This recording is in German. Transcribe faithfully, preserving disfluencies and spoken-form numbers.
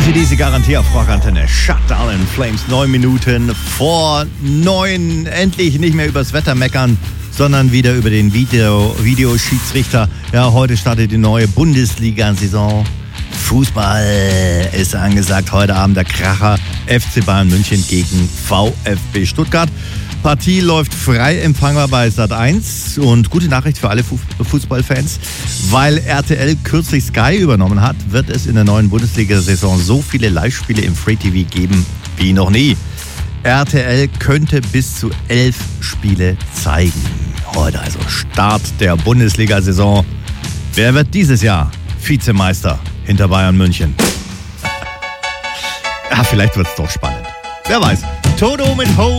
A C D C Garantie auf Rockantenne. Shutdown in Flames. Neun Minuten vor neun. Endlich nicht mehr übers Wetter meckern, sondern wieder über den Video, Videoschiedsrichter. Ja, heute startet die neue Bundesliga-Saison. Fußball ist angesagt. Heute Abend der Kracher. F C Bayern München gegen VfB Stuttgart. Partie läuft frei empfangbar bei Sat eins und gute Nachricht für alle Fußballfans, weil R T L kürzlich Sky übernommen hat, wird es in der neuen Bundesliga-Saison so viele Live-Spiele im Free-T V geben wie noch nie. R T L könnte bis zu elf Spiele zeigen. Heute also Start der Bundesliga-Saison. Wer wird dieses Jahr Vizemeister hinter Bayern München? Ja, vielleicht wird es doch spannend. Wer weiß. Toto mit Ho.